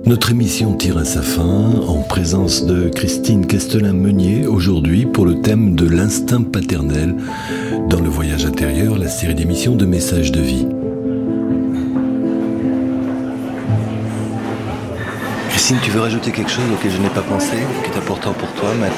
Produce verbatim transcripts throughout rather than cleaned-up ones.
Notre émission tire à sa fin en présence de Christine Castelin-Meunier aujourd'hui pour le thème de l'instinct paternel dans Le Voyage intérieur, la série d'émissions de Messages de vie. Christine, tu veux rajouter quelque chose auquel je n'ai pas pensé, qui est important pour toi maintenant ?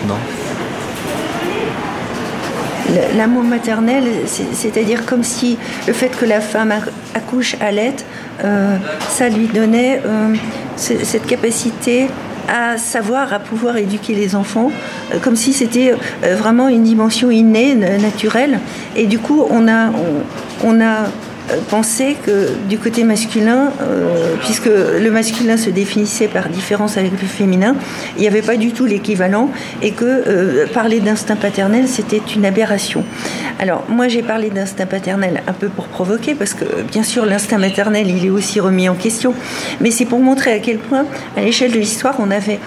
L'amour maternel, c'est-à-dire comme si le fait que la femme accouche, allaite, euh, ça lui donnait euh, cette capacité à savoir, à pouvoir éduquer les enfants, euh, comme si c'était euh, vraiment une dimension innée, naturelle. Et du coup, on a, on, on a pensé que du côté masculin, euh, puisque le masculin se définissait par différence avec le féminin, il n'y avait pas du tout l'équivalent et que euh, parler d'instinct paternel, c'était une aberration. Alors, moi, j'ai parlé d'instinct paternel un peu pour provoquer, parce que, bien sûr, l'instinct maternel, il est aussi remis en question, mais c'est pour montrer à quel point, à l'échelle de l'histoire, on avait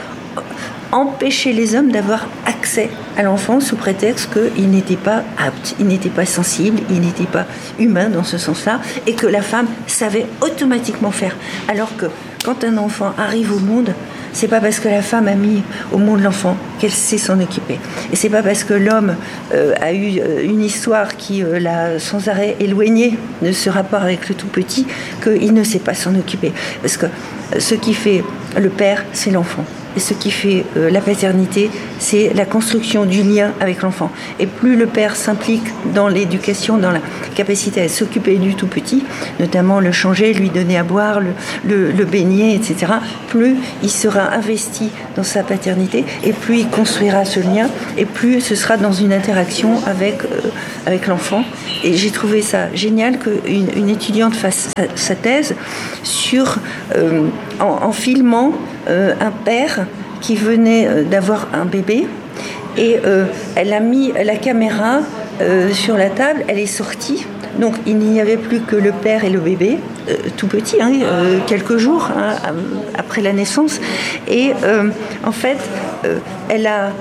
empêcher les hommes d'avoir accès à l'enfant sous prétexte qu'il n'était pas apte, il n'était pas sensible, il n'était pas humain dans ce sens-là, et que la femme savait automatiquement faire. Alors que quand un enfant arrive au monde, c'est pas parce que la femme a mis au monde l'enfant qu'elle sait s'en occuper. Et c'est pas parce que l'homme euh, a eu une histoire qui euh, l'a sans arrêt éloigné de ce rapport avec le tout petit qu'il ne sait pas s'en occuper. Parce que euh, ce qui fait le père, c'est l'enfant. Et ce qui fait euh, la paternité, c'est la construction du lien avec l'enfant. Et plus le père s'implique dans l'éducation, dans la capacité à s'occuper du tout petit, notamment le changer, lui donner à boire, le, le, le baigner, et cetera, plus il sera investi dans sa paternité, et plus il construira ce lien, et plus ce sera dans une interaction avec, euh, avec l'enfant. Et j'ai trouvé ça génial qu'une une étudiante fasse sa, sa thèse sur, euh, en, en filmant euh, un père qui venait euh, d'avoir un bébé, et euh, elle a mis la caméra euh, sur la table, elle est sortie. Donc il n'y avait plus que le père et le bébé, euh, tout petit, hein, euh, quelques jours hein, après la naissance. Et euh, en fait, euh, elle a,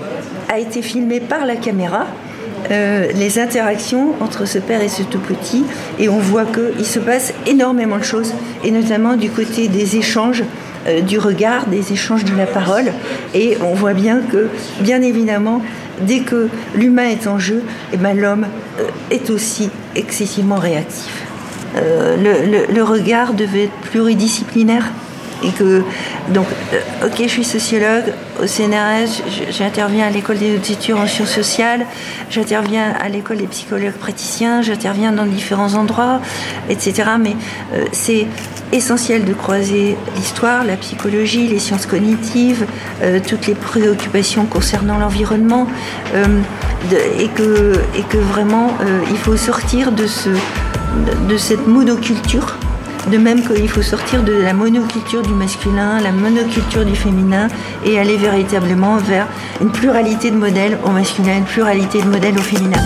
a été filmée par la caméra, euh, les interactions entre ce père et ce tout petit. Et on voit qu'il se passe énormément de choses, et notamment du côté des échanges, euh, du regard, des échanges de la parole. Et on voit bien que, bien évidemment, dès que l'humain est en jeu, eh ben, l'homme euh, est aussi excessivement réactif. Euh, le, le, le regard devait être pluridisciplinaire. Et que, donc, euh, ok, je suis sociologue, au C N R S, j'interviens à l'école des hautes études en sciences sociales, j'interviens à l'école des psychologues praticiens, j'interviens dans différents endroits, et cetera. Mais euh, c'est essentiel de croiser l'histoire, la psychologie, les sciences cognitives, euh, toutes les préoccupations concernant l'environnement, euh, de, et, que, et que vraiment, euh, il faut sortir de, ce, de, de cette monoculture. De même qu'il faut sortir de la monoculture du masculin, la monoculture du féminin, et aller véritablement vers une pluralité de modèles au masculin, une pluralité de modèles au féminin.